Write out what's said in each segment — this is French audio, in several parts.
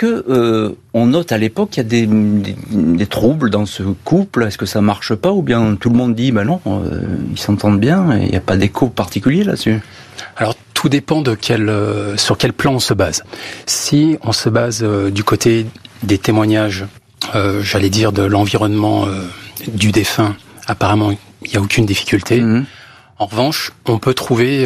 que on note à l'époque qu'il y a des troubles dans ce couple? Est-ce que ça marche pas, ou bien tout le monde dit non, ils s'entendent bien et il n'y a pas d'écho particulier là-dessus? Alors tout dépend de sur quel plan on se base. Si on se base du côté des témoignages, j'allais dire de l'environnement du défunt, apparemment il n'y a aucune difficulté. Mmh. En revanche, on peut trouver,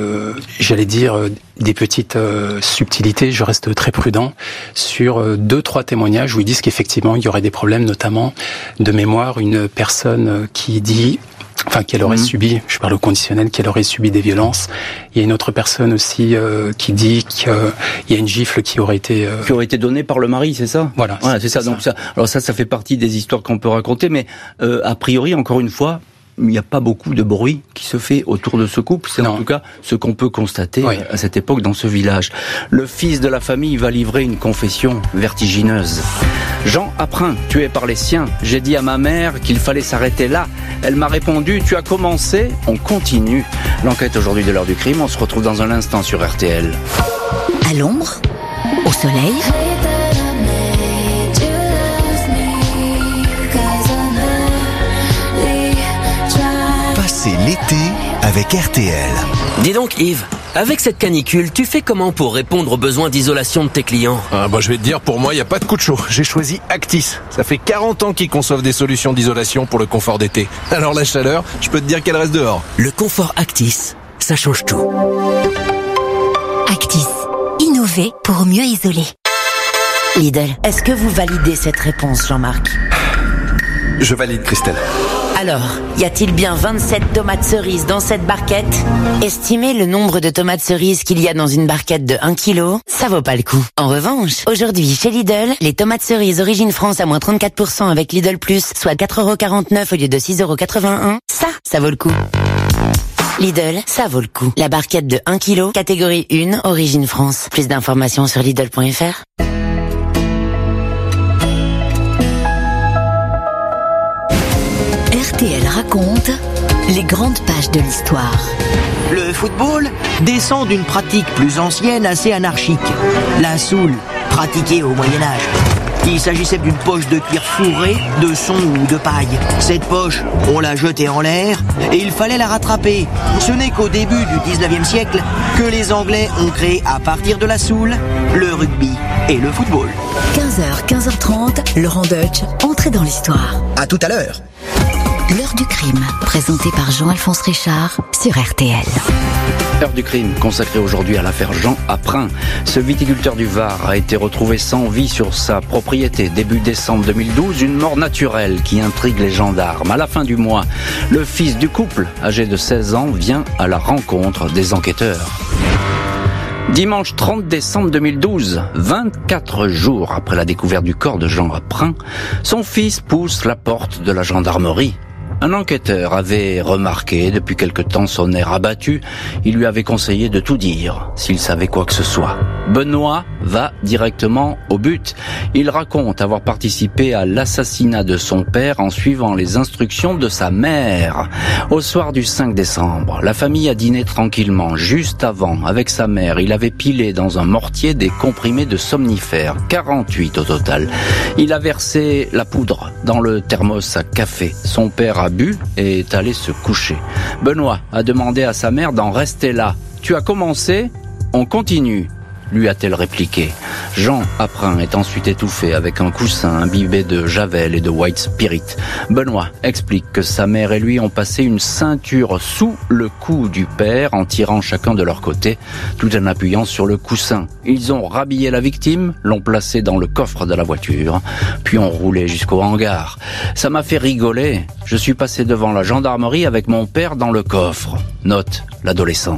des petites subtilités. Je reste très prudent sur 2-3 témoignages où ils disent qu'effectivement, il y aurait des problèmes, notamment de mémoire. Une personne qui dit, qu'elle aurait subi, je parle au conditionnel, qu'elle aurait subi des violences. Il y a une autre personne aussi qui dit qu'il y a une gifle qui aurait été donnée par le mari, c'est ça? Voilà, c'est ça. Donc ça fait partie des histoires qu'on peut raconter, mais a priori, encore une fois, il n'y a pas beaucoup de bruit qui se fait autour de ce couple. C'est en tout cas ce qu'on peut constater à cette époque dans ce village. Le fils de la famille va livrer une confession vertigineuse. Jean Aprin, tué par les siens. J'ai dit à ma mère qu'il fallait s'arrêter là. Elle m'a répondu, tu as commencé, on continue. L'enquête aujourd'hui de l'heure du crime, on se retrouve dans un instant sur RTL. À l'ombre, au soleil. C'est l'été avec RTL. Dis donc Yves, avec cette canicule, tu fais comment pour répondre aux besoins d'isolation de tes clients? Je vais te dire, pour moi, il n'y a pas de coup de chaud. J'ai choisi Actis. Ça fait 40 ans qu'ils conçoivent des solutions d'isolation pour le confort d'été. Alors la chaleur, je peux te dire qu'elle reste dehors. Le confort Actis, ça change tout. Actis, innover pour mieux isoler. Lidl, est-ce que vous validez cette réponse, Jean-Marc? Je valide, Christelle. Alors, y a-t-il bien 27 tomates cerises dans cette barquette? Estimez le nombre de tomates cerises qu'il y a dans une barquette de 1 kg, ça vaut pas le coup. En revanche, aujourd'hui chez Lidl, les tomates cerises Origine France à moins 34% avec Lidl Plus, soit 4,49€ au lieu de 6,81€, ça vaut le coup. Lidl, ça vaut le coup. La barquette de 1 kg, catégorie 1, Origine France. Plus d'informations sur Lidl.fr. RTL raconte les grandes pages de l'histoire. Le football descend d'une pratique plus ancienne assez anarchique, la soule, pratiquée au Moyen-Âge. Il s'agissait d'une poche de cuir fourrée, de son ou de paille. Cette poche, on la jetait en l'air et il fallait la rattraper. Ce n'est qu'au début du 19e siècle que les Anglais ont créé à partir de la soule le rugby et le football. 15h, 15h30, Laurent Deutsch, entrée dans l'histoire. À tout à l'heure. L'heure du crime, présentée par Jean-Alphonse Richard sur RTL. L'heure du crime, consacrée aujourd'hui à l'affaire Jean Aprin. Ce viticulteur du Var a été retrouvé sans vie sur sa propriété. Début décembre 2012, une mort naturelle qui intrigue les gendarmes. À la fin du mois, le fils du couple, âgé de 16 ans, vient à la rencontre des enquêteurs. Dimanche 30 décembre 2012, 24 jours après la découverte du corps de Jean Aprin, son fils pousse la porte de la gendarmerie. Un enquêteur avait remarqué depuis quelque temps son air abattu. Il lui avait conseillé de tout dire, s'il savait quoi que ce soit. Benoît va directement au but. Il raconte avoir participé à l'assassinat de son père en suivant les instructions de sa mère. Au soir du 5 décembre, la famille a dîné tranquillement. Juste avant, avec sa mère, il avait pilé dans un mortier des comprimés de somnifères, 48 au total. Il a versé la poudre dans le thermos à café. Son père a bu et est allé se coucher. Benoît a demandé à sa mère d'en rester là. « Tu as commencé, on continue », lui a-t-elle répliqué. Jean Aprin est ensuite étouffé avec un coussin imbibé de javel et de white spirit. Benoît explique que sa mère et lui ont passé une ceinture sous le cou du père en tirant chacun de leur côté, tout en appuyant sur le coussin. Ils ont rhabillé la victime, l'ont placée dans le coffre de la voiture, puis ont roulé jusqu'au hangar. Ça m'a fait rigoler. Je suis passé devant la gendarmerie avec mon père dans le coffre. Note l'adolescent.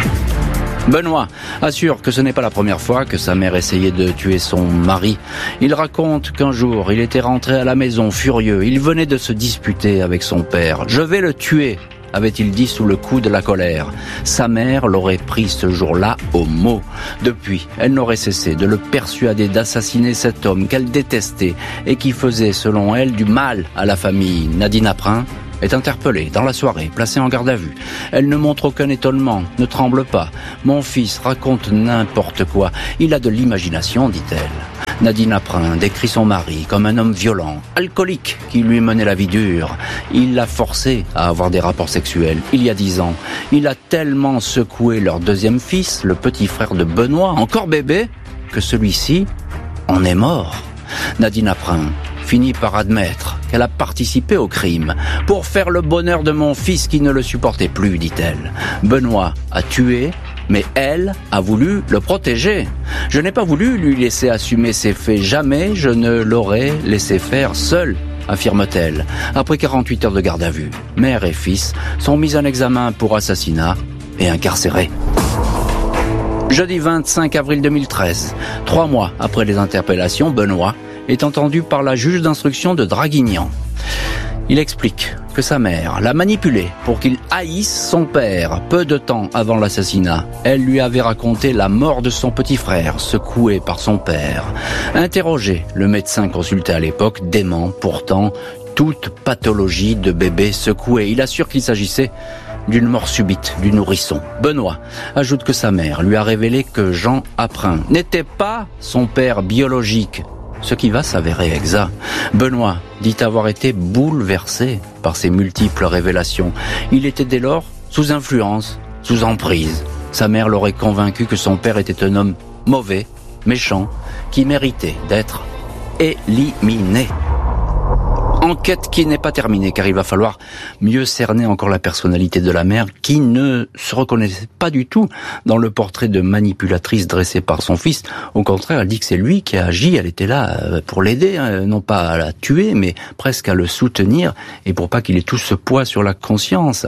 Benoît assure que ce n'est pas la première fois que sa mère essayait de tuer son mari. Il raconte qu'un jour, il était rentré à la maison furieux. Il venait de se disputer avec son père. « Je vais le tuer », avait-il dit sous le coup de la colère. Sa mère l'aurait pris ce jour-là au mot. Depuis, elle n'aurait cessé de le persuader d'assassiner cet homme qu'elle détestait et qui faisait, selon elle, du mal à la famille. Nadine Aprin est interpellée dans la soirée, placée en garde à vue. Elle ne montre aucun étonnement, ne tremble pas. « Mon fils raconte n'importe quoi. Il a de l'imagination », dit-elle. Nadine Aprin décrit son mari comme un homme violent, alcoolique, qui lui menait la vie dure. Il l'a forcé à avoir des rapports sexuels il y a 10 ans. Il a tellement secoué leur deuxième fils, le petit frère de Benoît, encore bébé, que celui-ci en est mort. Nadine Aprin finit par admettre qu'elle a participé au crime pour faire le bonheur de mon fils qui ne le supportait plus, dit-elle. Benoît a tué, mais elle a voulu le protéger. Je n'ai pas voulu lui laisser assumer ses faits. Jamais je ne l'aurais laissé faire seul, affirme-t-elle. Après 48 heures de garde à vue, mère et fils sont mis en examen pour assassinat et incarcérés. Jeudi 25 avril 2013, 3 mois après les interpellations, Benoît est entendu par la juge d'instruction de Draguignan. Il explique que sa mère l'a manipulé pour qu'il haïsse son père. Peu de temps avant l'assassinat, elle lui avait raconté la mort de son petit frère, secoué par son père. Interrogé, le médecin consulté à l'époque dément pourtant toute pathologie de bébé secoué. Il assure qu'il s'agissait d'une mort subite du nourrisson. Benoît ajoute que sa mère lui a révélé que Jean Aprin n'était pas son père biologique, ce qui va s'avérer exact. Benoît dit avoir été bouleversé par ces multiples révélations. Il était dès lors sous influence, sous emprise. Sa mère l'aurait convaincu que son père était un homme mauvais, méchant, qui méritait d'être éliminé. Enquête qui n'est pas terminée, car il va falloir mieux cerner encore la personnalité de la mère, qui ne se reconnaissait pas du tout dans le portrait de manipulatrice dressé par son fils. Au contraire, elle dit que c'est lui qui a agi, elle était là pour l'aider, non pas à la tuer, mais presque à le soutenir, et pour pas qu'il ait tout ce poids sur la conscience.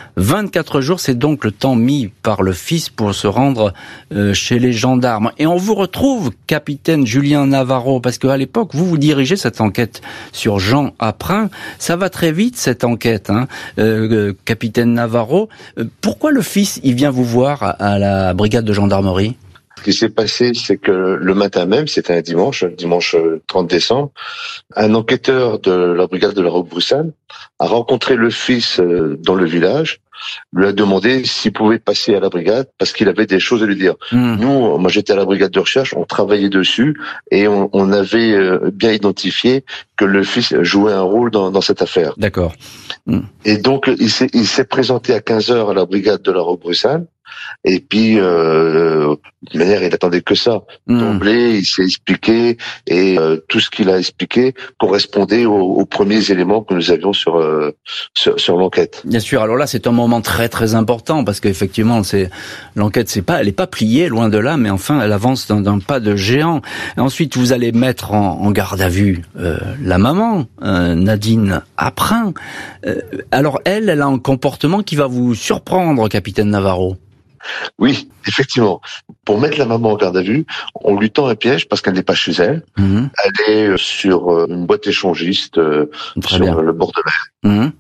24 jours, c'est donc le temps mis par le fils pour se rendre chez les gendarmes. Et on vous retrouve, capitaine Julien Navarro, parce qu'à l'époque, vous dirigez cette enquête sur Jean Aprin. Ça va très vite, cette enquête, capitaine Navarro. Pourquoi le fils, il vient vous voir à la brigade de gendarmerie ? Ce qui s'est passé, c'est que le matin même, c'était un dimanche 30 décembre, un enquêteur de la brigade de la Roquebrune a rencontré le fils dans le village, lui a demandé s'il pouvait passer à la brigade parce qu'il avait des choses à lui dire. Nous, moi j'étais à la brigade de recherche, on travaillait dessus et on avait bien identifié que le fils jouait un rôle dans cette affaire. D'accord. Et donc il s'est présenté à 15h à la brigade de la Roquebrune. Et puis, de manière, il attendait que ça. D'emblée, il s'est expliqué et tout ce qu'il a expliqué correspondait aux premiers éléments que nous avions sur l'enquête. Bien sûr. Alors là, c'est un moment très très important parce qu'effectivement, l'enquête, elle est pas pliée, loin de là, mais enfin, elle avance d'un pas de géant. Et ensuite, vous allez mettre en garde à vue la maman, Nadine Aprin. Alors elle a un comportement qui va vous surprendre, capitaine Navarro. Oui, effectivement. Pour mettre la maman en garde à vue, on lui tend un piège parce qu'elle n'est pas chez elle. Elle est sur une boîte échangiste sur le bord de mer.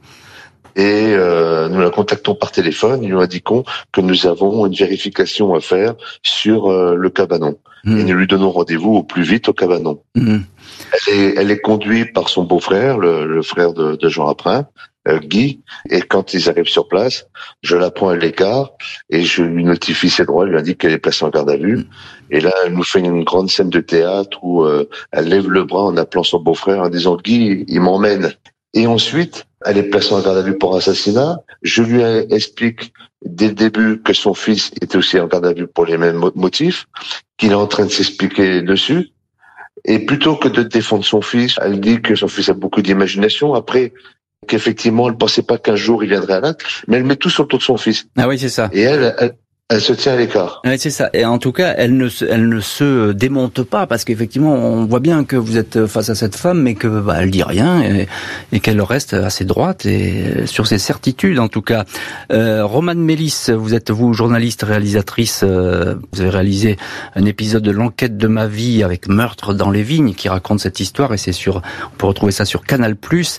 Et nous la contactons par téléphone. Nous lui indiquons que nous avons une vérification à faire sur le cabanon. Et nous lui donnons rendez-vous au plus vite au cabanon. Elle est conduite par son beau-frère, le frère de Jean Aprin, Guy, et quand ils arrivent sur place, je la prends à l'écart et je lui notifie ses droits, je lui indique qu'elle est placée en garde à vue. Et là, elle nous fait une grande scène de théâtre où elle lève le bras en appelant son beau-frère en disant « Guy, il m'emmène ». Et ensuite, elle est placée en garde à vue pour assassinat. Je lui explique dès le début que son fils était aussi en garde à vue pour les mêmes motifs, qu'il est en train de s'expliquer dessus. Et plutôt que de défendre son fils, elle dit que son fils a beaucoup d'imagination. Après, qu'effectivement, elle pensait pas qu'un jour il viendrait à l'acte, mais elle met tout sur le dos de son fils. Ah oui, c'est ça. Et elle se tient à l'écart. Oui, c'est ça. Et en tout cas, elle ne se démonte pas parce qu'effectivement, on voit bien que vous êtes face à cette femme, mais que elle dit rien et qu'elle reste assez droite et sur ses certitudes en tout cas. Romane Mélis, vous êtes journaliste, réalisatrice. Vous avez réalisé un épisode de L'enquête de ma vie avec Meurtre dans les vignes qui raconte cette histoire et on peut retrouver ça sur Canal+.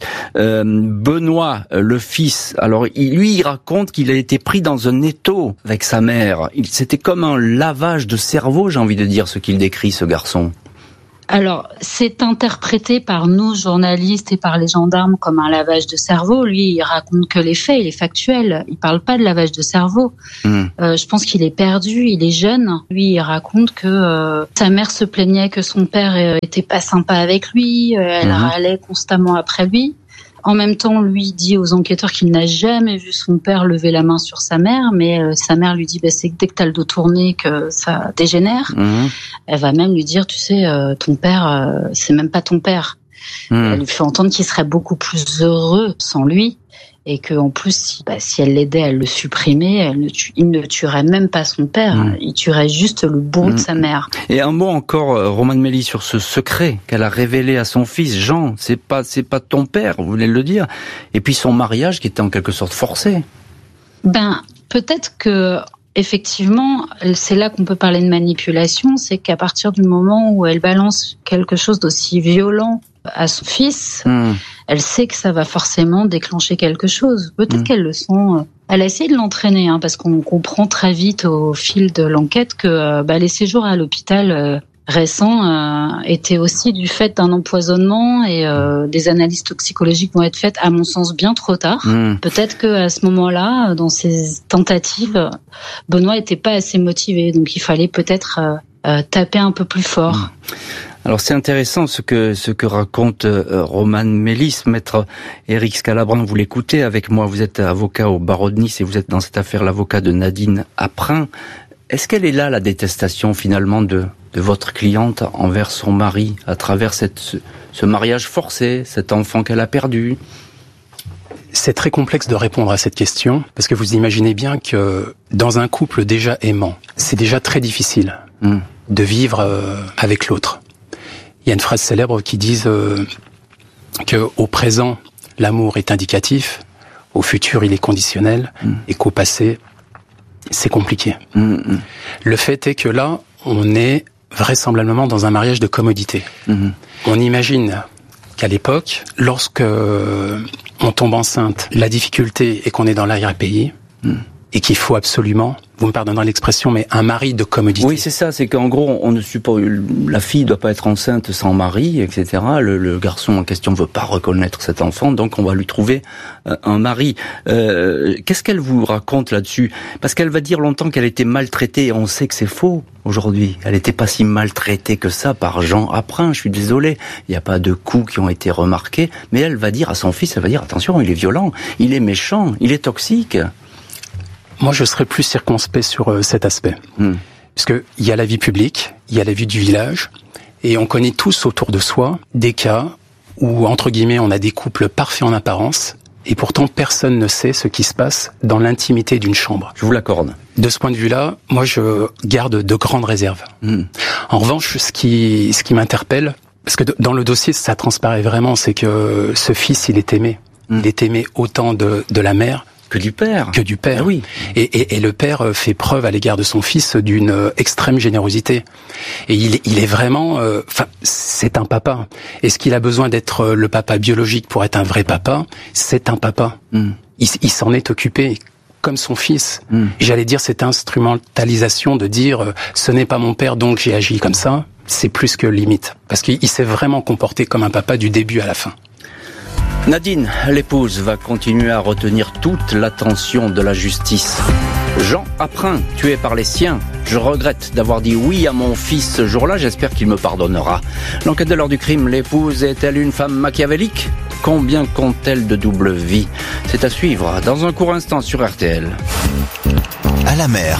Benoît, le fils, alors il raconte qu'il a été pris dans un étau avec sa mère. C'était comme un lavage de cerveau, j'ai envie de dire, ce qu'il décrit, ce garçon. Alors, c'est interprété par nous, journalistes, et par les gendarmes comme un lavage de cerveau. Lui, il raconte que les faits, il est factuel. Il parle pas de lavage de cerveau. Je pense qu'il est perdu, il est jeune. Lui, il raconte que sa mère se plaignait que son père était pas sympa avec lui. Elle râlait constamment après lui. En même temps, lui dit aux enquêteurs qu'il n'a jamais vu son père lever la main sur sa mère, mais sa mère lui dit c'est dès que t'as le dos tourné que ça dégénère. Elle va même lui dire, tu sais, ton père, c'est même pas ton père. Elle lui fait entendre qu'il serait beaucoup plus heureux sans lui, et que en plus, si elle l'aidait à le supprimer, il ne tuerait même pas son père, il tuerait juste le bourreau de sa mère. Et un mot encore, Romane Mélis, sur ce secret qu'elle a révélé à son fils, Jean, c'est pas ton père, vous voulez le dire, et puis son mariage qui était en quelque sorte forcé. Peut-être que effectivement, c'est là qu'on peut parler de manipulation, c'est qu'à partir du moment où elle balance quelque chose d'aussi violent à son fils, elle sait que ça va forcément déclencher quelque chose. Peut-être qu'elle le sent. Elle a essayé de l'entraîner, parce qu'on comprend très vite au fil de l'enquête que les séjours à l'hôpital récents étaient aussi du fait d'un empoisonnement, et des analyses toxicologiques vont être faites, à mon sens, bien trop tard. Peut-être qu'à ce moment-là, dans ces tentatives, Benoît était pas assez motivé, donc il fallait peut-être taper un peu plus fort. Alors c'est intéressant ce que raconte Romane Mélis. Maître Éric Scalabrin, vous l'écoutez avec moi, vous êtes avocat au barreau de Nice et vous êtes dans cette affaire l'avocat de Nadine Aprin. Est-ce qu'elle est là, la détestation finalement de votre cliente envers son mari, à travers ce mariage forcé, cet enfant qu'elle a perdu? C'est très complexe de répondre à cette question, parce que vous imaginez bien que dans un couple déjà aimant, c'est déjà très difficile de vivre avec l'autre. Il y a une phrase célèbre qui dit que au présent, l'amour est indicatif, au futur, il est conditionnel, et qu'au passé, c'est compliqué. Le fait est que là, on est vraisemblablement dans un mariage de commodité. On imagine qu'à l'époque, lorsque on tombe enceinte, la difficulté est qu'on est dans l'arrière-pays, et qu'il faut absolument, vous me pardonnerez l'expression, mais un mari de commodité. Oui, c'est ça, c'est qu'en gros, on ne suppose, la fille doit pas être enceinte sans mari, etc. Le garçon en question ne veut pas reconnaître cet enfant, donc on va lui trouver un mari. Qu'est-ce qu'elle vous raconte là-dessus? Parce qu'elle va dire longtemps qu'elle était maltraitée, et on sait que c'est faux aujourd'hui. Elle n'était pas si maltraitée que ça par Jean Aprin, je suis désolé. Il n'y a pas de coups qui ont été remarqués, mais elle va dire à son fils, elle va dire, attention, il est violent, il est méchant, il est toxique. Moi, je serais plus circonspect sur cet aspect. Parce que il y a la vie publique, il y a la vie du village, et on connaît tous autour de soi des cas où, entre guillemets, on a des couples parfaits en apparence, et pourtant personne ne sait ce qui se passe dans l'intimité d'une chambre. Je vous l'accorde. De ce point de vue-là, moi, je garde de grandes réserves. En revanche, ce qui m'interpelle, parce que dans le dossier, ça transparaît vraiment, c'est que ce fils, il est aimé. Il est aimé autant de la mère que du père. Que du père. Oui. Et le père fait preuve à l'égard de son fils d'une extrême générosité. Et il est vraiment, c'est un papa. Est-ce qu'il a besoin d'être le papa biologique pour être un vrai papa? C'est un papa. Il s'en est occupé. Comme son fils. J'allais dire cette instrumentalisation de dire ce n'est pas mon père donc j'ai agi comme ça, c'est plus que limite. Parce qu'il s'est vraiment comporté comme un papa du début à la fin. Nadine, l'épouse, va continuer à retenir toute l'attention de la justice. Jean Aprin, tué par les siens. Je regrette d'avoir dit oui à mon fils ce jour-là, j'espère qu'il me pardonnera. L'enquête de l'heure du crime, l'épouse est-elle une femme machiavélique? Combien compte-t-elle de double vie? C'est à suivre dans un court instant sur RTL. À la mer,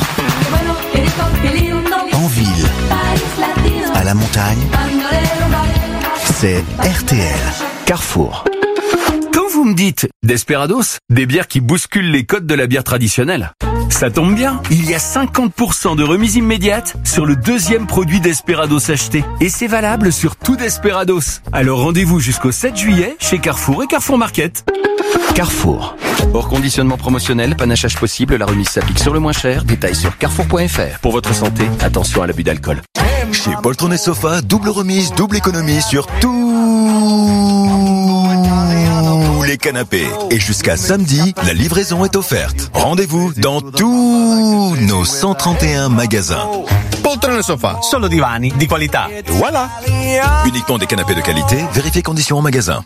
en ville, à la montagne, c'est RTL. Carrefour. Quand vous me dites Desperados, des bières qui bousculent les codes de la bière traditionnelle, ça tombe bien, il y a 50% de remise immédiate sur le deuxième produit Desperados acheté. Et c'est valable sur tout Desperados. Alors rendez-vous jusqu'au 7 juillet chez Carrefour et Carrefour Market. Carrefour. Hors conditionnement promotionnel, panachage possible, la remise s'applique sur le moins cher. Détails sur carrefour.fr. Pour votre santé, attention à l'abus d'alcool. Chez Poltron et Sofa, double remise, double économie sur tous les canapés. Et jusqu'à samedi, la livraison est offerte. Rendez-vous dans tous nos 131 magasins. Poltrone sofa, solo divani di qualità. Voilà. Uniquement des canapés de qualité, vérifiez conditions en magasin.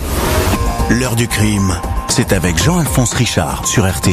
L'heure du crime, c'est avec Jean-Alphonse Richard sur RTL.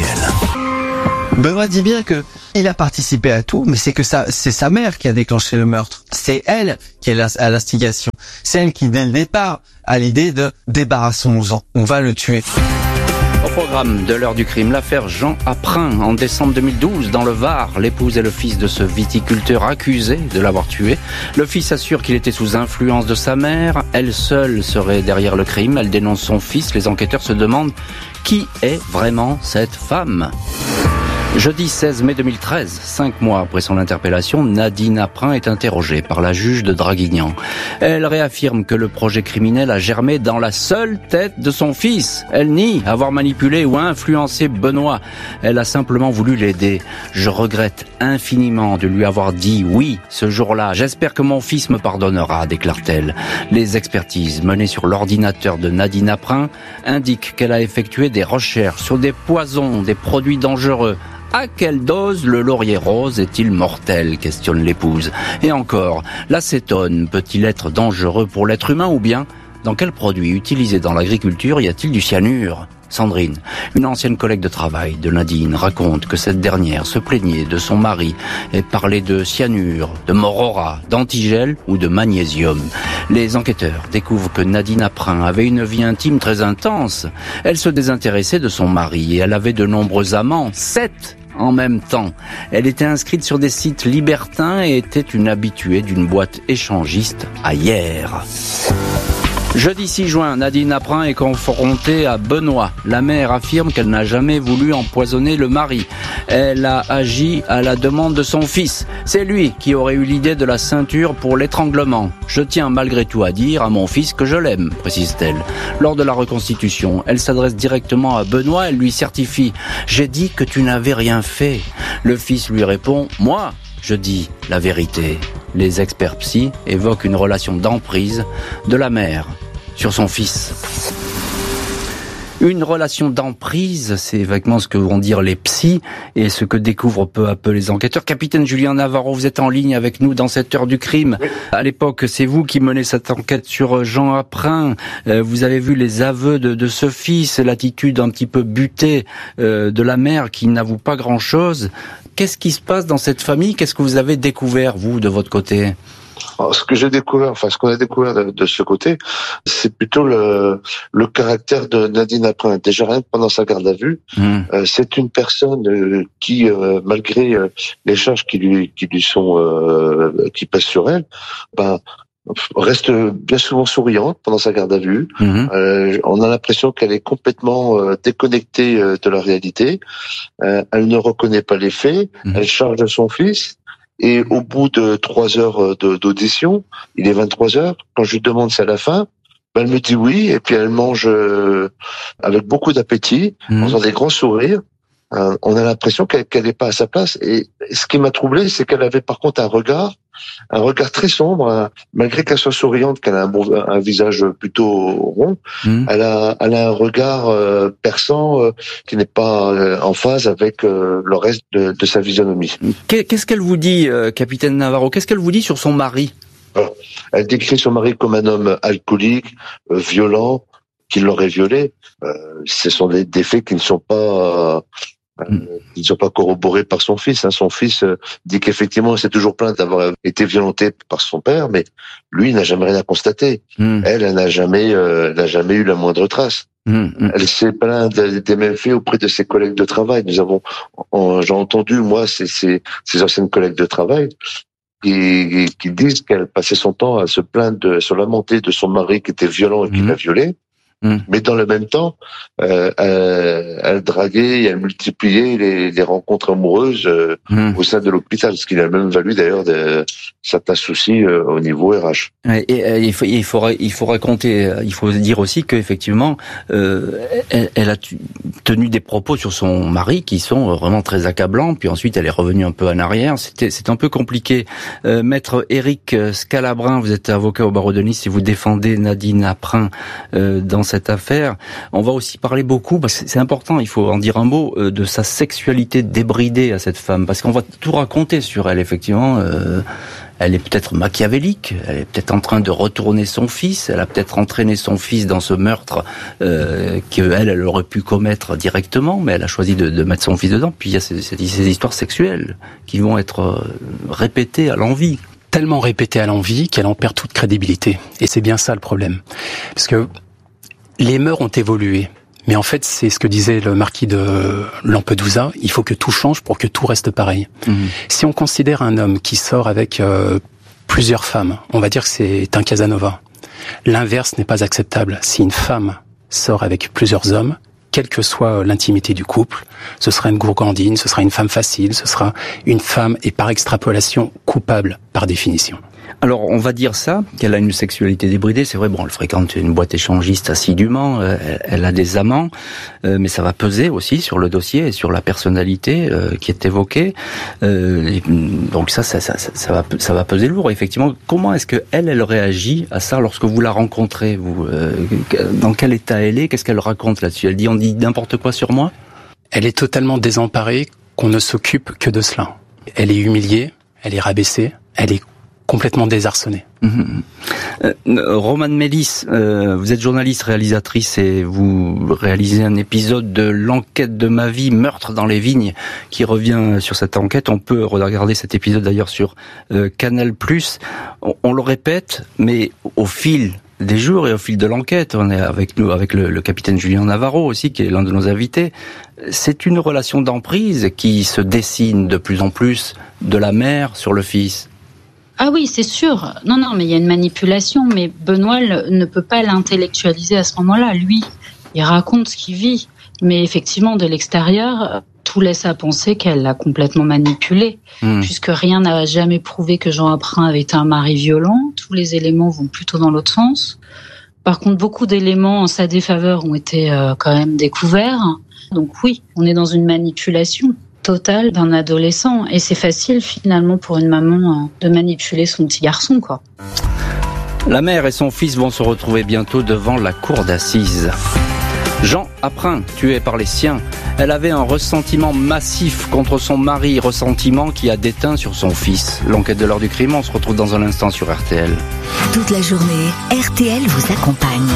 Benoît dit bien que il a participé à tout, mais c'est sa mère qui a déclenché le meurtre. C'est elle qui est à l'instigation. C'est elle qui, dès le départ, a l'idée de débarrassons-nous-en. On va le tuer. Au programme de l'heure du crime, l'affaire Jean Aprin. En décembre 2012, dans le Var, l'épouse et le fils de ce viticulteur accusé de l'avoir tué. Le fils assure qu'il était sous influence de sa mère. Elle seule serait derrière le crime. Elle dénonce son fils. Les enquêteurs se demandent qui est vraiment cette femme. Jeudi 16 mai 2013, 5 mois après son interpellation, Nadine Aprin est interrogée par la juge de Draguignan. Elle réaffirme que le projet criminel a germé dans la seule tête de son fils. Elle nie avoir manipulé ou influencé Benoît. Elle a simplement voulu l'aider. Je regrette infiniment de lui avoir dit oui ce jour-là. J'espère que mon fils me pardonnera, déclare-t-elle. Les expertises menées sur l'ordinateur de Nadine Aprin indiquent qu'elle a effectué des recherches sur des poisons, des produits dangereux. À quelle dose le laurier rose est-il mortel ? Questionne l'épouse. Et encore, l'acétone peut-il être dangereux pour l'être humain ou bien dans quel produit utilisé dans l'agriculture y a-t-il du cyanure ? Sandrine, une ancienne collègue de travail de Nadine, raconte que cette dernière se plaignait de son mari et parlait de cyanure, de morora, d'antigel ou de magnésium. Les enquêteurs découvrent que Nadine Aprin avait une vie intime très intense. Elle se désintéressait de son mari et elle avait de nombreux amants, 7 en même temps. Elle était inscrite sur des sites libertins et était une habituée d'une boîte échangiste à Hyères. Jeudi 6 juin, Nadine Aprin est confrontée à Benoît. La mère affirme qu'elle n'a jamais voulu empoisonner le mari. Elle a agi à la demande de son fils. C'est lui qui aurait eu l'idée de la ceinture pour l'étranglement. Je tiens malgré tout à dire à mon fils que je l'aime, précise-t-elle. Lors de la reconstitution, elle s'adresse directement à Benoît. Elle lui certifie « J'ai dit que tu n'avais rien fait ». Le fils lui répond « Moi, je dis la vérité ». Les experts psy évoquent une relation d'emprise de la mère sur son fils. Une relation d'emprise, c'est vaguement ce que vont dire les psys et ce que découvrent peu à peu les enquêteurs. Capitaine Julien Navarro, vous êtes en ligne avec nous dans cette heure du crime. Oui. À l'époque, c'est vous qui menez cette enquête sur Jean Aprin. Vous avez vu les aveux de ce fils, l'attitude un petit peu butée de la mère qui n'avoue pas grand-chose. Qu'est-ce qui se passe dans cette famille ? Qu'est-ce que vous avez découvert, vous, de votre côté ? Alors, ce qu'on a découvert de ce côté, c'est plutôt le caractère de Nadine Aprin. Déjà rien que pendant sa garde à vue, c'est une personne qui, malgré les charges qui pèsent sur elle, reste bien souvent souriante pendant sa garde à vue. On a l'impression qu'elle est complètement déconnectée de la réalité. Elle ne reconnaît pas les faits. Elle charge de son fils. Et au bout de 3 heures d'audition, il est 23 heures, quand je lui demande si elle a faim, elle me dit oui, et puis elle mange avec beaucoup d'appétit, en faisant des grands sourires. On a l'impression qu'elle n'est pas à sa place. Et ce qui m'a troublé, c'est qu'elle avait par contre un regard très sombre, malgré qu'elle soit souriante, qu'elle a un visage plutôt rond, elle a un regard perçant qui n'est pas en phase avec le reste de sa physionomie. Qu'est-ce qu'elle vous dit, capitaine Navarro ? Qu'est-ce qu'elle vous dit sur son mari ? Elle décrit son mari comme un homme alcoolique, violent, qui l'aurait violé. Ce sont des faits qui ne sont pas corroborés par son fils. Son fils dit qu'effectivement, il s'est toujours plaint d'avoir été violenté par son père, mais lui, il n'a jamais rien à constater. Elle n'a jamais eu la moindre trace. Elle s'est plainte des mêmes faits auprès de ses collègues de travail. J'ai entendu, moi, ces anciennes collègues de travail qui disent qu'elle passait son temps à se plaindre, se lamenter de son mari qui était violent et qui l'a violée. Mais dans le même temps, elle draguait et elle multipliait les rencontres amoureuses au sein de l'hôpital, ce qui a même valu d'ailleurs certains soucis au niveau RH. Et il faut raconter, il faut dire aussi qu'effectivement, elle a tenu des propos sur son mari qui sont vraiment très accablants. Puis ensuite, elle est revenue un peu en arrière. C'est un peu compliqué. Maître Éric Scalabrin, vous êtes avocat au barreau de Nice et vous défendez Nadine Aprin dans cette cette affaire. On va aussi parler beaucoup, parce que c'est important, il faut en dire un mot, de sa sexualité débridée à cette femme, parce qu'on va tout raconter sur elle, effectivement. Elle est peut-être machiavélique, elle est peut-être en train de retourner son fils, elle a peut-être entraîné son fils dans ce meurtre qu'elle aurait pu commettre directement, mais elle a choisi de mettre son fils dedans. Puis il y a ces histoires sexuelles qui vont être répétées à l'envi. Tellement répétées à l'envi qu'elle en perd toute crédibilité. Et c'est bien ça le problème. Parce que les mœurs ont évolué. Mais en fait, c'est ce que disait le marquis de Lampedusa, il faut que tout change pour que tout reste pareil. Si on considère un homme qui sort avec plusieurs femmes, on va dire que c'est un Casanova. L'inverse n'est pas acceptable. Si une femme sort avec plusieurs hommes, quelle que soit l'intimité du couple, ce sera une gourgandine, ce sera une femme facile, ce sera une femme, et par extrapolation, coupable par définition. Alors, on va dire ça, qu'elle a une sexualité débridée. C'est vrai, bon, elle fréquente une boîte échangiste assidûment, elle a des amants, mais ça va peser aussi sur le dossier et sur la personnalité qui est évoquée. Donc ça va peser lourd. Effectivement, comment est-ce que elle réagit à ça lorsque vous la rencontrez, vous, dans quel état elle est? Qu'est-ce qu'elle raconte là-dessus? Elle dit n'importe quoi sur moi? Elle est totalement désemparée qu'on ne s'occupe que de cela. Elle est humiliée, elle est rabaissée, elle est complètement désarçonnée. Romane Mélis, vous êtes journaliste, réalisatrice et vous réalisez un épisode de l'enquête de ma vie, meurtre dans les vignes, qui revient sur cette enquête. On peut regarder cet épisode d'ailleurs sur Canal+. On le répète, mais au fil des jours et au fil de l'enquête, on est avec nous, avec le capitaine Julien Navarro aussi, qui est l'un de nos invités. C'est une relation d'emprise qui se dessine de plus en plus de la mère sur le fils. Ah oui, c'est sûr. Non, mais il y a une manipulation, mais Benoît ne peut pas l'intellectualiser à ce moment-là. Lui, il raconte ce qu'il vit. Mais effectivement, de l'extérieur, tout laisse à penser qu'elle l'a complètement manipulé, puisque rien n'a jamais prouvé que Jean Apprin avait été un mari violent. Tous les éléments vont plutôt dans l'autre sens. Par contre, beaucoup d'éléments en sa défaveur ont été quand même découverts. Donc oui, on est dans une manipulation totale d'un adolescent. Et c'est facile, finalement, pour une maman de manipuler son petit garçon, quoi. La mère et son fils vont se retrouver bientôt devant la cour d'assises. Jean Apprin, tué par les siens, elle avait un ressentiment massif contre son mari, ressentiment qui a déteint sur son fils. L'enquête de l'heure du crime, on se retrouve dans un instant sur RTL. Toute la journée, RTL vous accompagne.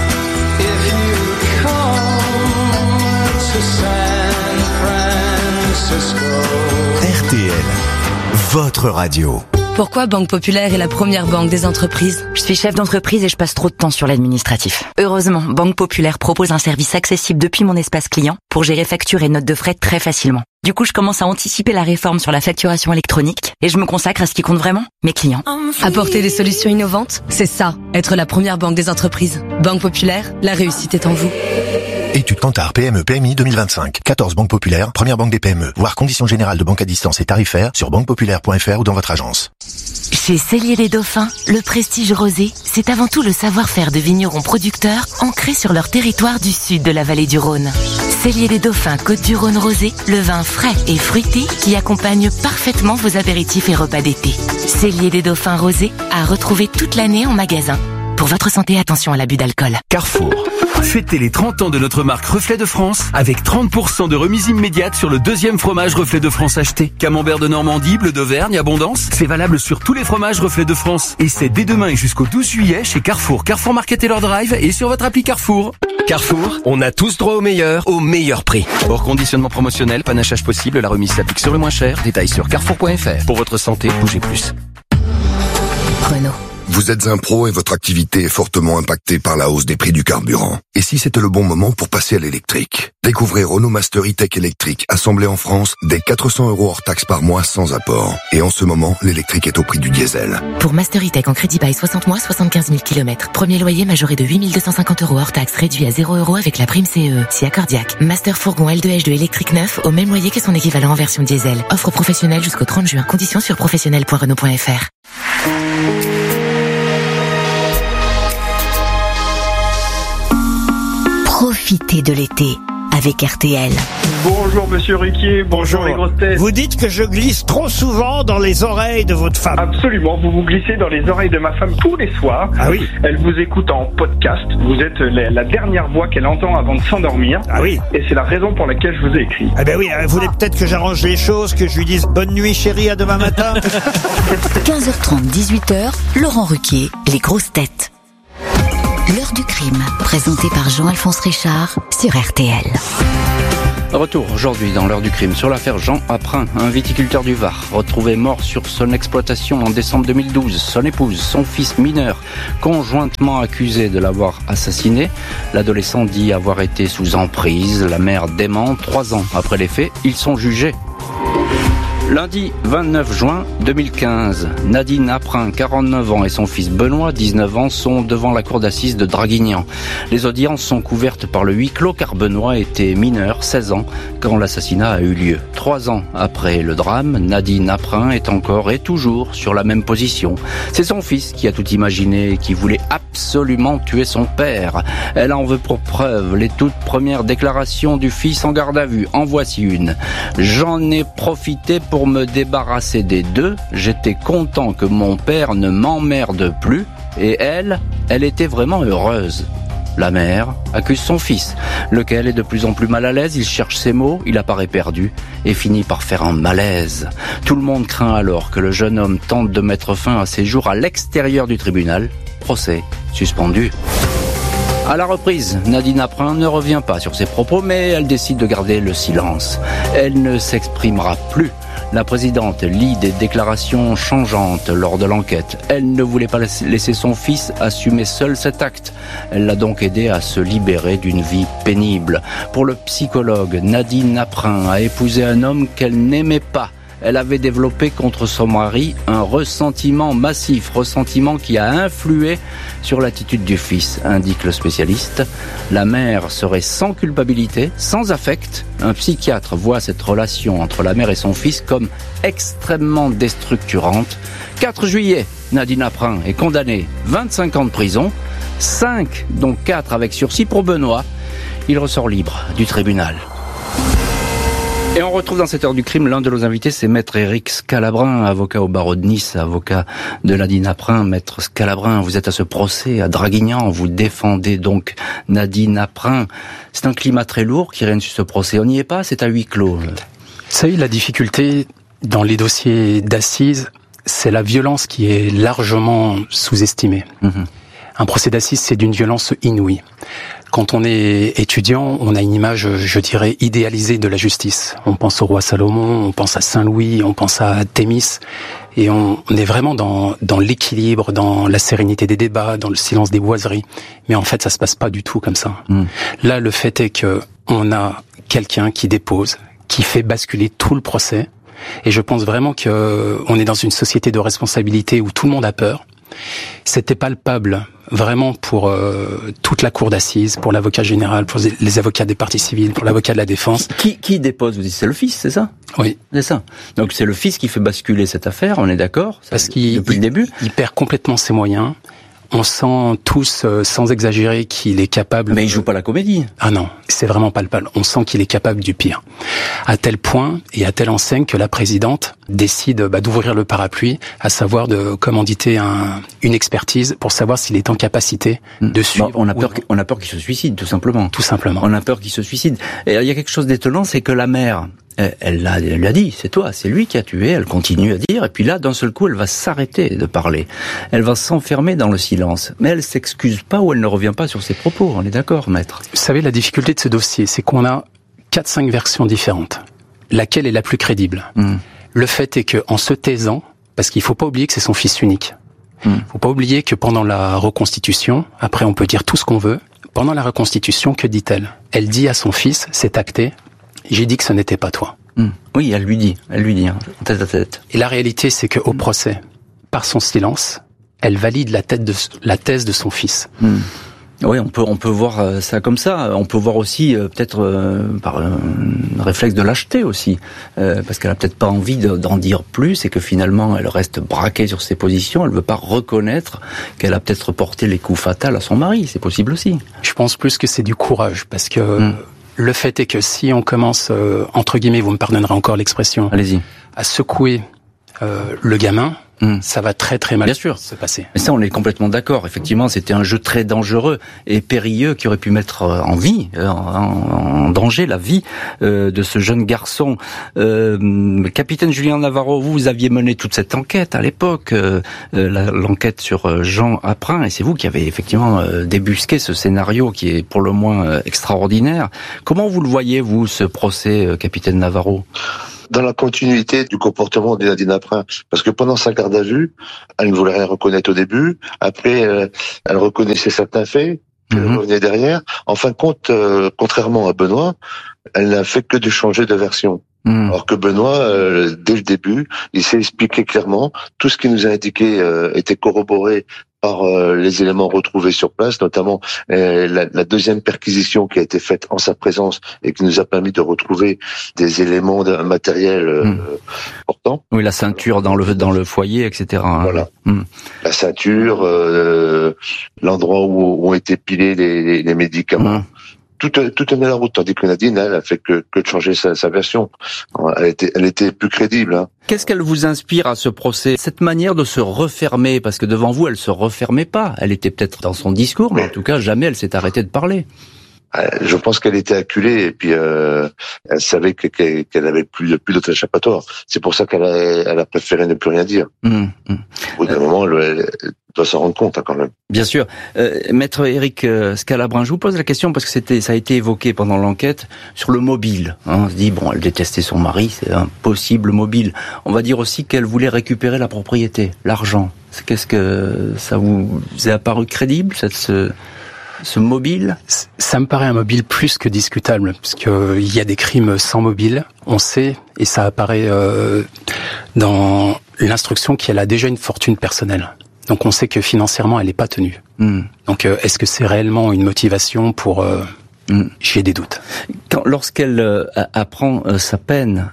RTL, votre radio. Pourquoi Banque Populaire est la première banque des entreprises? Je suis chef d'entreprise et je passe trop de temps sur l'administratif. Heureusement, Banque Populaire propose un service accessible depuis mon espace client pour gérer factures et notes de frais très facilement. Du coup, je commence à anticiper la réforme sur la facturation électronique et je me consacre à ce qui compte vraiment, mes clients. Apporter des solutions innovantes, c'est ça, être la première banque des entreprises. Banque Populaire, la réussite est en vous. Étude Kantar PME PMI 2025. 14 banques populaires, première banque des PME. Voir conditions générales de banque à distance et tarifaires sur banquepopulaire.fr ou dans votre agence. Chez Cellier les Dauphins, le prestige rosé, c'est avant tout le savoir-faire de vignerons producteurs ancrés sur leur territoire du sud de la vallée du Rhône. Cellier les Dauphins Côte-du-Rhône rosé, le vin frais et fruité qui accompagne parfaitement vos apéritifs et repas d'été. Cellier des Dauphins rosé à retrouver toute l'année en magasin. Pour votre santé, attention à l'abus d'alcool. Carrefour. Fêtez les 30 ans de notre marque Reflet de France avec 30% de remise immédiate sur le deuxième fromage Reflet de France acheté. Camembert de Normandie, bleu d'Auvergne, Abondance, c'est valable sur tous les fromages Reflet de France. Et c'est dès demain et jusqu'au 12 juillet chez Carrefour, Carrefour Market et leur drive et sur votre appli Carrefour. Carrefour, on a tous droit au meilleur prix. Hors conditionnement promotionnel, panachage possible, la remise s'applique sur le moins cher. Détails sur carrefour.fr. Pour votre santé, bougez plus. Renault. Vous êtes un pro et votre activité est fortement impactée par la hausse des prix du carburant. Et si c'était le bon moment pour passer à l'électrique? Découvrez Renault Master E-Tech électrique, assemblé en France, dès 400 € hors taxe par mois sans apport. Et en ce moment, l'électrique est au prix du diesel. Pour Master E-Tech en crédit bail 60 mois, 75 000 km. Premier loyer majoré de 8 250 € hors taxe, réduit à 0 € avec la prime CE. Si accordiaque. Master fourgon L2H2 électrique neuf, au même loyer que son équivalent en version diesel. Offre professionnelle jusqu'au 30 juin. Conditions sur professionnel.renault.fr. Profitez de l'été. avec RTL. Bonjour Monsieur Ruquier, bonjour les grosses têtes. Vous dites que je glisse trop souvent dans les oreilles de votre femme. Absolument, vous vous glissez dans les oreilles de ma femme tous les soirs. Ah oui. Elle vous écoute en podcast. Vous êtes la dernière voix qu'elle entend avant de s'endormir. Ah oui. Et c'est la raison pour laquelle je vous ai écrit. Ah ben oui, vous voulez peut-être que j'arrange les choses, que je lui dise bonne nuit chérie, à demain matin. 15h30, 18h, Laurent Ruquier, les grosses têtes. L'heure du crime, présentée par Jean-Alphonse Richard sur RTL. Retour aujourd'hui dans l'heure du crime sur l'affaire Jean Aprin, un viticulteur du Var, retrouvé mort sur son exploitation en décembre 2012. Son épouse, son fils mineur, conjointement accusés de l'avoir assassiné. L'adolescent dit avoir été sous emprise. La mère dément. 3 ans après les faits, ils sont jugés. Lundi 29 juin 2015, Nadine Aprin, 49 ans, et son fils Benoît, 19 ans, sont devant la cour d'assises de Draguignan. Les audiences sont couvertes par le huis clos car Benoît était mineur, 16 ans, quand l'assassinat a eu lieu. 3 ans après le drame, Nadine Aprin est encore et toujours sur la même position. C'est son fils qui a tout imaginé et qui voulait absolument tuer son père. Elle en veut pour preuve les toutes premières déclarations du fils en garde à vue. En voici une. J'en ai profité pour me débarrasser des deux, j'étais content que mon père ne m'emmerde plus, et elle était vraiment heureuse. La mère accuse son fils, lequel est de plus en plus mal à l'aise, il cherche ses mots, il apparaît perdu, et finit par faire un malaise. Tout le monde craint alors que le jeune homme tente de mettre fin à ses jours à l'extérieur du tribunal. Procès suspendu. À la reprise, Nadine Aprin ne revient pas sur ses propos, mais elle décide de garder le silence. Elle ne s'exprimera plus. La présidente lit des déclarations changeantes lors de l'enquête. Elle ne voulait pas laisser son fils assumer seul cet acte. Elle l'a donc aidé à se libérer d'une vie pénible. Pour le psychologue, Nadine Aprin a épousé un homme qu'elle n'aimait pas. Elle avait développé contre son mari un ressentiment massif, ressentiment qui a influé sur l'attitude du fils, indique le spécialiste. La mère serait sans culpabilité, sans affect. Un psychiatre voit cette relation entre la mère et son fils comme extrêmement déstructurante. 4 juillet, Nadine Aprin est condamnée 25 ans de prison, 5 dont 4 avec sursis pour Benoît. Il ressort libre du tribunal. Et on retrouve dans cette heure du crime l'un de nos invités, c'est Maître Éric Scalabrin, avocat au barreau de Nice, avocat de Nadine Aprin. Maître Scalabrin, vous êtes à ce procès à Draguignan, vous défendez donc Nadine Aprin. C'est un climat très lourd qui règne sur ce procès, on n'y est pas, c'est à huis clos. Vous savez, la difficulté dans les dossiers d'assises, c'est la violence qui est largement sous-estimée. Un procès d'assises, c'est d'une violence inouïe. Quand on est étudiant, on a une image, je dirais, idéalisée de la justice. On pense au roi Salomon, on pense à Saint-Louis, on pense à Thémis, et on est vraiment dans l'équilibre, dans la sérénité des débats, dans le silence des boiseries. Mais en fait, ça se passe pas du tout comme ça. Là, le fait est que on a quelqu'un qui dépose, qui fait basculer tout le procès, et je pense vraiment que on est dans une société de responsabilité où tout le monde a peur. C'était palpable vraiment pour toute la cour d'assises, pour l'avocat général, pour les avocats des parties civiles, pour l'avocat de la défense. Qui dépose, vous dites, c'est le fils, c'est ça? Oui. C'est ça. Donc c'est le fils qui fait basculer cette affaire, on est d'accord? Parce qu'il, depuis le début, il perd complètement ses moyens. On sent tous, sans exagérer, qu'il est capable... Mais il joue pas la comédie. Ah non, c'est vraiment palpable. On sent qu'il est capable du pire. À tel point et à telle enseigne que la présidente décide d'ouvrir le parapluie, à savoir de commanditer une expertise pour savoir s'il est en capacité de suivre... On a peur qu'il se suicide, tout simplement. Tout simplement. On a peur qu'il se suicide. Et il y a quelque chose d'étonnant, c'est que la mère... Elle l'a dit, c'est toi, c'est lui qui a tué, elle continue à dire, et puis là, d'un seul coup, elle va s'arrêter de parler. Elle va s'enfermer dans le silence. Mais elle s'excuse pas ou elle ne revient pas sur ses propos, on est d'accord, maître? Vous savez, la difficulté de ce dossier, c'est qu'on a 4-5 versions différentes. Laquelle est la plus crédible? Le fait est que, en se taisant, parce qu'il faut pas oublier que c'est son fils unique. Faut pas oublier que pendant la reconstitution, après on peut dire tout ce qu'on veut, pendant la reconstitution, que dit-elle? Elle dit à son fils, c'est acté, j'ai dit que ce n'était pas toi. Oui, elle lui dit, tête à tête. Et la réalité, c'est qu'au procès, par son silence, elle valide la thèse de son fils. Oui, on peut voir ça comme ça. On peut voir aussi peut-être par un réflexe de lâcheté aussi, parce qu'elle a peut-être pas envie d'en dire plus et que finalement elle reste braquée sur ses positions. Elle veut pas reconnaître qu'elle a peut-être porté les coups fatals à son mari. C'est possible aussi. Je pense plus que c'est du courage, parce que Le fait est que si on commence, entre guillemets, vous me pardonnerez encore l'expression, allez-y, à secouer le gamin, ça va très très mal se passer. Mais ça, on est complètement d'accord. Effectivement, c'était un jeu très dangereux et périlleux qui aurait pu mettre en vie, en danger la vie de ce jeune garçon. Capitaine Julien Navarro, vous aviez mené toute cette enquête à l'époque, l'enquête sur Jean Apprin, et c'est vous qui avez effectivement débusqué ce scénario qui est pour le moins extraordinaire. Comment vous le voyez, vous, ce procès, capitaine Navarro ? Dans la continuité du comportement de Nadine Apprin, parce que pendant sa garde à vue, elle ne voulait rien reconnaître au début, après elle reconnaissait certains faits, elle revenait derrière. En fin de compte, contrairement à Benoît, elle n'a fait que de changer de version. Alors que Benoît, dès le début, il s'est expliqué clairement, tout ce qu'il nous a indiqué était corroboré par les éléments retrouvés sur place, notamment la deuxième perquisition qui a été faite en sa présence et qui nous a permis de retrouver des éléments matériels importants. Oui, la ceinture dans le foyer, etc. Voilà. La ceinture, l'endroit où ont été pilés les médicaments. Tout tenait la route, tandis que Nadine, elle a fait que de changer sa version. Elle était plus crédible. Hein. Qu'est-ce qu'elle vous inspire à ce procès ? Cette manière de se refermer, parce que devant vous, elle se refermait pas. Elle était peut-être dans son discours, mais en tout cas, jamais elle s'est arrêtée de parler. Je pense qu'elle était acculée et puis elle savait qu'elle avait plus d'autre échappatoire. C'est pour ça qu'elle a préféré ne plus rien dire. Au bout d'un moment, elle doit s'en rendre compte quand même. Bien sûr. Maître Éric Scalabrin, je vous pose la question parce que ça a été évoqué pendant l'enquête sur le mobile. On se dit, elle détestait son mari, c'est un possible mobile. On va dire aussi qu'elle voulait récupérer la propriété, l'argent. Qu'est-ce que ça vous est apparu crédible, ce mobile? Ça me paraît un mobile plus que discutable, parce que il y a des crimes sans mobile. On sait, et ça apparaît dans l'instruction, qu'elle a déjà une fortune personnelle. Donc on sait que financièrement, elle n'est pas tenue. Donc est-ce que c'est réellement une motivation pour... J'ai des doutes. Lorsqu'elle apprend sa peine...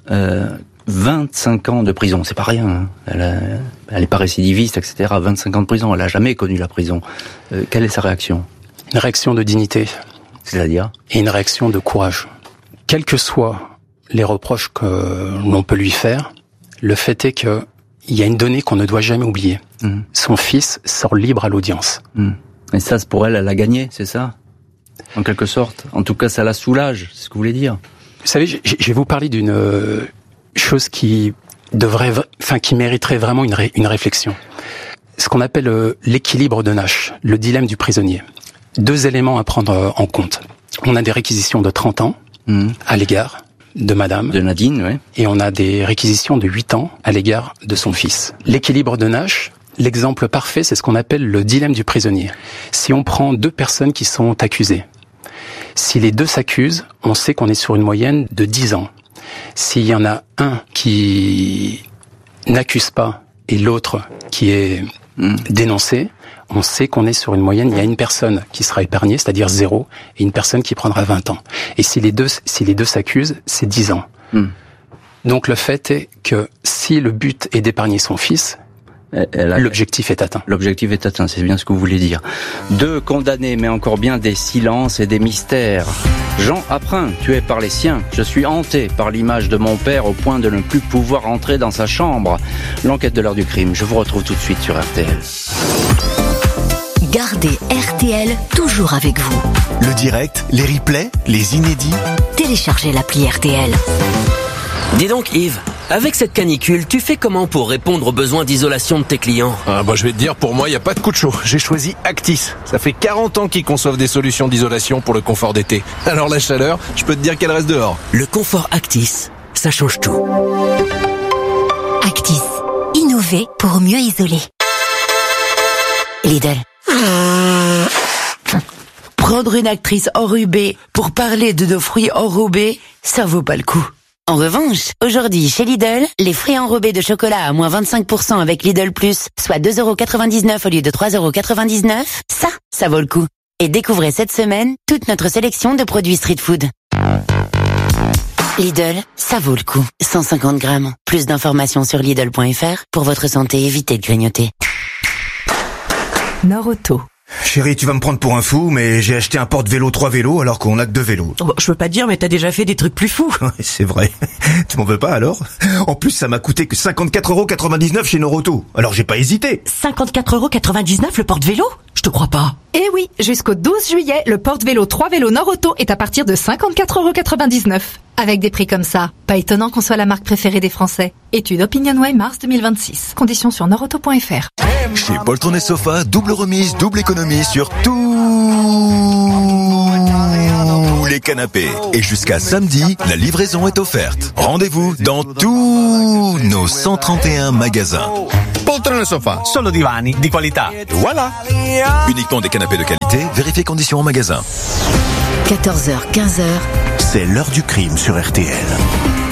25 ans de prison, c'est pas rien. Elle est pas récidiviste, etc. 25 ans de prison, elle a jamais connu la prison. Quelle est sa réaction? Une réaction de dignité. C'est-à-dire? Et une réaction de courage. Quels que soient les reproches que l'on peut lui faire, le fait est que il y a une donnée qu'on ne doit jamais oublier. Son fils sort libre à l'audience. Et ça, pour elle a gagné, c'est ça? En quelque sorte. En tout cas, ça la soulage, c'est ce que vous voulez dire. Vous savez, je vais vous parler d'une chose qui mériterait vraiment une réflexion. Ce qu'on appelle l'équilibre de Nash, le dilemme du prisonnier. 2 éléments à prendre en compte. On a des réquisitions de 30 ans à l'égard de madame. De Nadine, oui. Et on a des réquisitions de 8 ans à l'égard de son fils. L'équilibre de Nash, l'exemple parfait, c'est ce qu'on appelle le dilemme du prisonnier. Si on prend 2 personnes qui sont accusées, si les 2 s'accusent, on sait qu'on est sur une moyenne de 10 ans. S'il y en a un qui n'accuse pas et l'autre qui est dénoncé, on sait qu'on est sur une moyenne, il y a une personne qui sera épargnée, c'est-à-dire 0, et une personne qui prendra 20 ans. Et si les deux s'accusent, c'est 10 ans. Donc le fait est que si le but est d'épargner son fils, l'objectif est atteint. L'objectif est atteint, c'est bien ce que vous voulez dire. 2 condamnés, mais encore bien des silences et des mystères. Jean Apprin, tué par les siens. Je suis hanté par l'image de mon père au point de ne plus pouvoir entrer dans sa chambre. L'enquête de l'heure du crime. Je vous retrouve tout de suite sur RTL. Gardez RTL toujours avec vous. Le direct, les replays, les inédits. Téléchargez l'appli RTL. Dis donc Yves, avec cette canicule, tu fais comment pour répondre aux besoins d'isolation de tes clients? Je vais te dire, pour moi, il n'y a pas de coup de chaud. J'ai choisi Actis. Ça fait 40 ans qu'ils conçoivent des solutions d'isolation pour le confort d'été. Alors la chaleur, je peux te dire qu'elle reste dehors. Le confort Actis, ça change tout. Actis, innover pour mieux isoler. Lidl. Prendre une actrice enrubée pour parler de nos fruits enrobés, ça vaut pas le coup. En revanche, aujourd'hui, chez Lidl, les fruits enrobés de chocolat à moins 25% avec Lidl Plus, soit 2,99€ au lieu de 3,99€, ça vaut le coup. Et découvrez cette semaine toute notre sélection de produits street food. Lidl, ça vaut le coup. 150 grammes. Plus d'informations sur Lidl.fr. Pour votre santé, évitez de grignoter. Nord Auto. Chérie, tu vas me prendre pour un fou, mais j'ai acheté un porte-vélo 3 vélos alors qu'on a que 2 vélos. Oh, je veux pas te dire, mais t'as déjà fait des trucs plus fous. C'est vrai. Tu m'en veux pas alors? En plus, ça m'a coûté que 54,99 € chez Noroto. Alors j'ai pas hésité. 54,99 € le porte-vélo? Je te crois pas. Eh oui, jusqu'au 12 juillet, le porte-vélo 3 vélos Noroto est à partir de 54,99 €. Avec des prix comme ça, pas étonnant qu'on soit la marque préférée des Français. Étude OpinionWay mars 2026. Conditions sur noroto.fr. Chez Poltron et Sofa, double remise, double économie sur tous les canapés. Et jusqu'à samedi, la livraison est offerte. Rendez-vous dans tous nos 131 magasins. Poltron e Sofa, solo divani di qualità. Et voilà. Uniquement des canapés de qualité, vérifiez conditions en magasin. 14h, 15h. C'est l'heure du crime sur RTL.